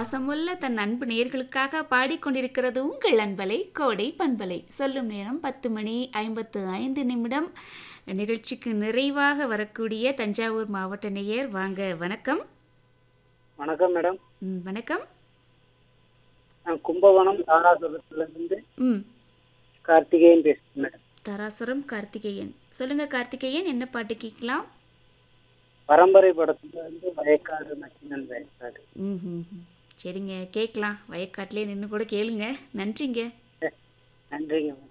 பாசமுள்ள தன் அன்பு நேயர்களுக்காக பாடிக்கொண்டிருக்கிறது உங்கள் அன்பலை கோடை பண்பலை. சொல்லும் நேரம் 10:55. நிகழ்ச்சிக்கு நிறைவாக வரக்கூடிய தஞ்சாவூர் மாவட்ட நேயர் வாங்க. வணக்கம். வணக்கம் மேடம். வணக்கம். நான் கும்பகோணம் தாராசுரத்திலிருந்து ம் கார்த்திகேயன் பேசுகிறேன் மேடம். தாராசுரம் கார்த்திகேயன். சொல்லுங்க கார்த்திகேயன், என்ன பாட்டு கேட்கலாம்? பரம்பரை படத்துல இருந்து வயக்காடு நச்சினன் வயக்காடு. ம் சரிங்க, கேட்கலாம். வயக்காட்டிலே நின்று கூட கேளுங்க. நன்றிங்க. நன்றிங்க மேடம்.